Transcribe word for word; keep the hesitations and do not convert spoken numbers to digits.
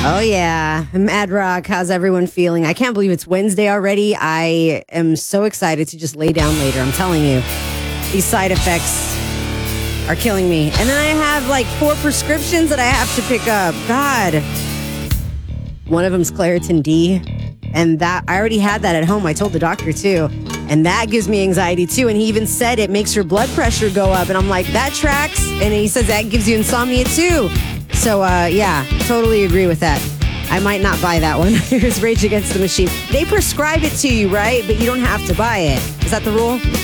Oh, yeah. Mad Rock, how's everyone feeling? I can't believe it's Wednesday already. I am so excited to just lay down later. I'm telling you, these side effects are killing me. And then I have like four prescriptions that I have to pick up. God. One of them's Claritin D. And that I already had that at home. I told the doctor too. And that gives me anxiety too. And he even said it makes your blood pressure go up. And I'm like, that tracks. And he says that gives you insomnia too. So, uh, yeah, totally agree with that. I might not buy that one. Here's Rage Against the Machine. They prescribe it to you, right? But you don't have to buy it. Is that the rule?